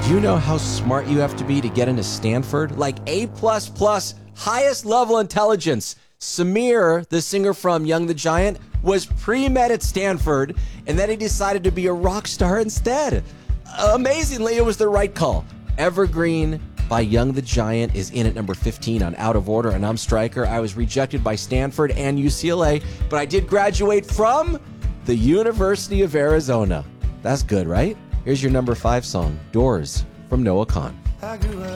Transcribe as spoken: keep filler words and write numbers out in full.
Do you know how smart you have to be to get into Stanford? Like A plus plus, highest level intelligence. Samir, the singer from Young the Giant, was pre-med at Stanford, and then he decided to be a rock star instead. Amazingly, it was the right call. Evergreen by Young the Giant is in at number fifteen on Out of Order, and I'm Stryker. I was rejected by Stanford and U C L A, but I did graduate from the University of Arizona. That's good, right? Here's your number five song, Doors, from Noah Kahan. I grew up